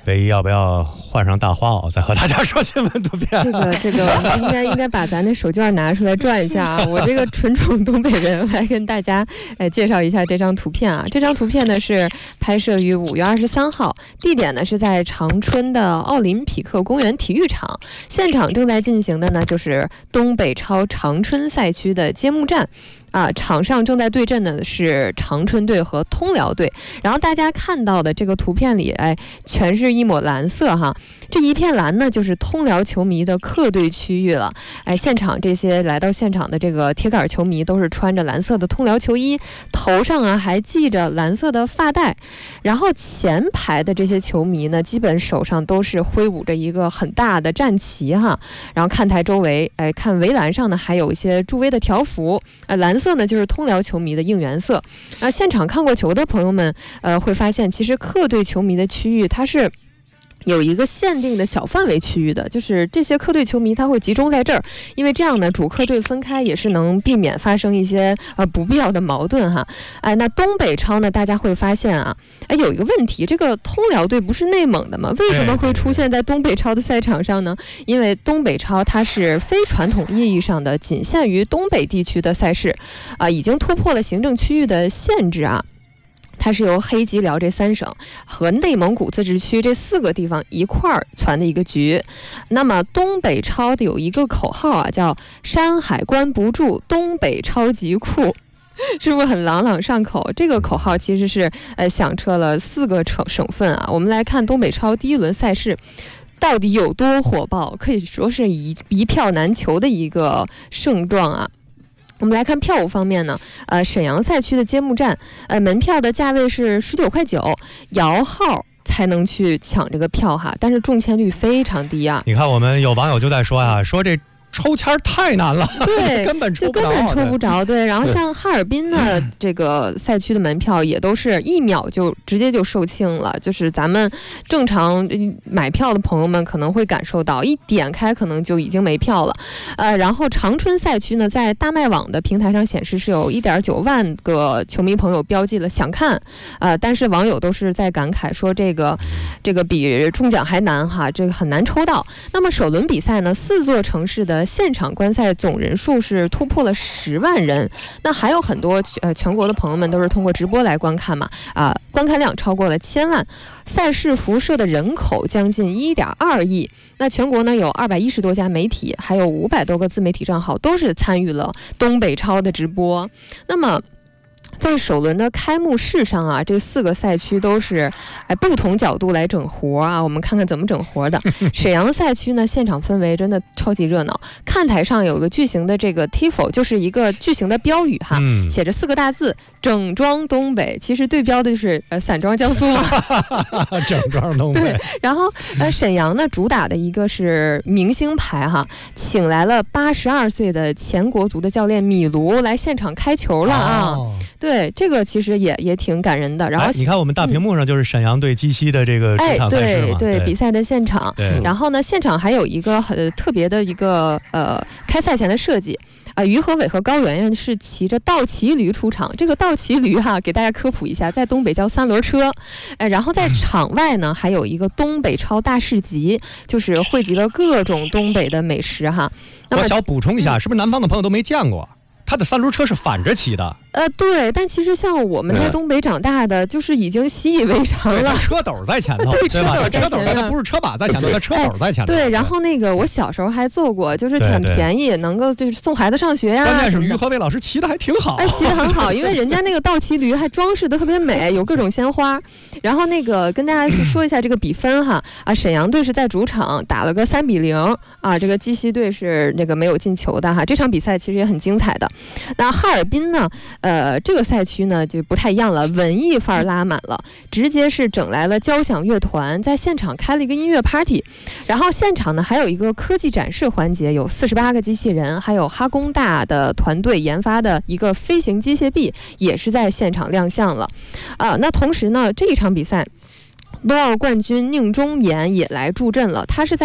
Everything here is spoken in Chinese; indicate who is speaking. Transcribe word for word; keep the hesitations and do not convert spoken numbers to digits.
Speaker 1: 北一要不要换上大花袄再和大家说新闻图片？
Speaker 2: 这个这个，我们应该应该把咱那手绢拿出来转一下啊！我这个纯种东北人来跟大家呃介绍一下这张图片啊。这张图片呢是拍摄于五月二十三号，地点呢是在长春的奥林匹克公园体育场，现场正在进行的呢就是东北超长春赛区的揭幕战。啊，场上正在对阵的是长春队和通辽队，然后大家看到的这个图片里，哎，全是一抹蓝色哈，这一片蓝呢就是通辽球迷的客队区域了。哎，现场这些来到现场的这个铁杆球迷都是穿着蓝色的通辽球衣，头上啊还系着蓝色的发带，然后前排的这些球迷呢，基本手上都是挥舞着一个很大的战旗哈，然后看台周围，哎，看围栏上呢还有一些助威的条幅，呃，蓝色呢就是通辽球迷的应援色。那现场看过球的朋友们，呃，会发现其实客队球迷的区域它是有一个限定的小范围区域的，就是这些客队球迷他会集中在这儿，因为这样呢主客队分开也是能避免发生一些呃不必要的矛盾哈。哎，那东北超呢，大家会发现啊，哎有一个问题，这个通辽队不是内蒙的吗？为什么会出现在东北超的赛场上呢？因为东北超它是非传统意义上的仅限于东北地区的赛事，啊、呃，已经突破了行政区域的限制啊。它是由黑吉辽这三省和内蒙古自治区这四个地方一块儿攒的一个局。那么东北超的有一个口号啊，叫山海关不住，东北超级酷。是不是很朗朗上口？这个口号其实是呃响彻了四个省省份啊。我们来看东北超第一轮赛事到底有多火爆，可以说是一一票难求的一个盛状啊。我们来看票务方面呢，呃，沈阳赛区的揭幕战，呃，门票的价位是十九块九，摇号才能去抢这个票哈，但是中签率非常低啊。
Speaker 1: 你看，我们有网友就在说啊，说这抽签太难了，
Speaker 2: 对，
Speaker 1: 根本抽
Speaker 2: 不着，就根本抽不着。对，然后像哈尔滨的这个赛区的门票也都是一秒就直接就售罄了，就是咱们正常买票的朋友们可能会感受到，一点开可能就已经没票了。呃，然后长春赛区呢，在大麦网的平台上显示是有一点九万个球迷朋友标记了想看，呃，但是网友都是在感慨说这个这个比中奖还难哈，这个很难抽到。那么首轮比赛呢，四座城市的现场观赛总人数是突破了十万人，那还有很多呃全国的朋友们都是通过直播来观看嘛，啊、呃，观看量超过了千万，赛事辐射的人口将近一点二亿。那全国呢有二百一十多家媒体，还有五百多个自媒体账号都是参与了东北超的直播。那么在首轮的开幕式上啊，这四个赛区都是哎不同角度来整活啊，我们看看怎么整活的。沈阳赛区呢，现场氛围真的超级热闹，看台上有个巨型的这个 T I F O， 就是一个巨型的标语哈，嗯、写着四个大字“整装东北”，其实对标的就是呃散装江苏嘛。
Speaker 1: 整装东北。
Speaker 2: 对，然后呃沈阳呢主打的一个是明星牌哈，请来了八十二岁的前国足的教练米卢来现场开球了啊。哦，对，这个其实也也挺感人的。然后、哎、
Speaker 1: 你看我们大屏幕上就是沈阳对鸡西的这个主场赛事嘛，
Speaker 2: 哎、对, 对, 对比赛的现场。然后呢，现场还有一个很特别的一个呃开赛前的设计。啊、呃，于和伟和高圆圆是骑着倒骑驴出场。这个倒骑驴哈，给大家科普一下，在东北叫三轮车。呃，然后在场外呢，还有一个东北超大市集，就是汇集了各种东北的美食哈。那么
Speaker 1: 我想补充一下，嗯、是不是南方的朋友都没见过？他的三轮车是反着骑的。
Speaker 2: 呃，对，但其实像我们在东北长大的，就是已经习以为常了。
Speaker 1: 车斗在前头，
Speaker 2: 对，
Speaker 1: 车
Speaker 2: 斗在前头，
Speaker 1: 它不是车把在前头，它车斗在前头。
Speaker 2: 对，然后那个我小时候还坐过，就是很便宜，能够就是送孩子上学呀、啊。
Speaker 1: 关键是于和伟老师骑的还挺好，
Speaker 2: 哎，骑的很好，因为人家那个倒骑驴还装饰的特别美，有各种鲜花。然后那个跟大家是说一下这个比分哈，啊，沈阳队是在主场打了个三比零啊，这个鸡西队是那个没有进球的哈。这场比赛其实也很精彩的。那哈尔滨呢，呃，这个赛区呢就不太一样了，文艺范儿拉满了，直接是整来了交响乐团，在现场开了一个音乐 party， 然后现场呢还有一个科技展示环节，有四十八个机器人，还有哈工大的团队研发的一个飞行机械臂也是在现场亮相了，啊、呃，那同时呢这一场比赛冬奥冠军宁忠岩也来助阵了，他是在